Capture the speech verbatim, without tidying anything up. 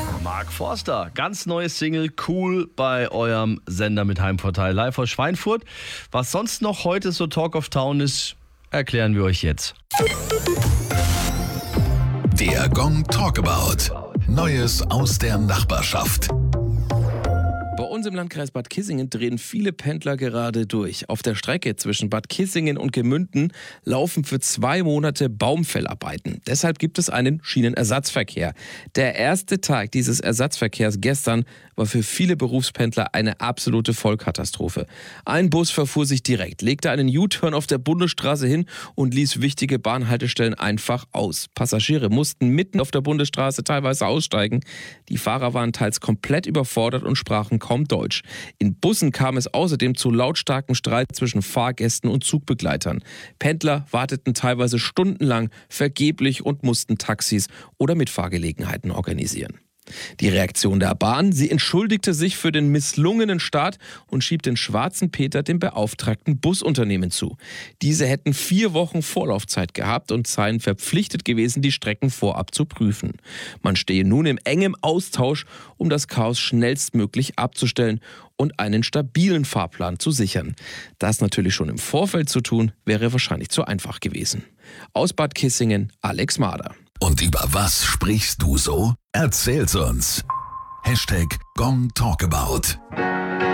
Mark Forster, ganz neues Single, cool bei eurem Sender mit Heimvorteil live aus Schweinfurt. Was sonst noch heute so Talk of Town ist, erklären wir euch jetzt. Der Gong Talkabout. Neues aus der Nachbarschaft. Bei uns im Landkreis Bad Kissingen drehen viele Pendler gerade durch. Auf der Strecke zwischen Bad Kissingen und Gemünden laufen für zwei Monate Baumfellarbeiten. Deshalb gibt es einen Schienenersatzverkehr. Der erste Tag dieses Ersatzverkehrs gestern war für viele Berufspendler eine absolute Vollkatastrophe. Ein Bus verfuhr sich direkt, legte einen U-Turn auf der Bundesstraße hin und ließ wichtige Bahnhaltestellen einfach aus. Passagiere mussten mitten auf der Bundesstraße teilweise aussteigen. Die Fahrer waren teils komplett überfordert und sprachen kaum Deutsch. In Bussen kam es außerdem zu lautstarkem Streit zwischen Fahrgästen und Zugbegleitern. Pendler warteten teilweise stundenlang vergeblich und mussten Taxis oder Mitfahrgelegenheiten organisieren. Die Reaktion der Bahn: Sie entschuldigte sich für den misslungenen Start und schiebt den schwarzen Peter dem beauftragten Busunternehmen zu. Diese hätten vier Wochen Vorlaufzeit gehabt und seien verpflichtet gewesen, die Strecken vorab zu prüfen. Man stehe nun im engen Austausch, um das Chaos schnellstmöglich abzustellen und einen stabilen Fahrplan zu sichern. Das natürlich schon im Vorfeld zu tun, wäre wahrscheinlich zu einfach gewesen. Aus Bad Kissingen, Alex Mader. Und über was sprichst du so? Erzähl's uns. Hashtag Gong Talkabout.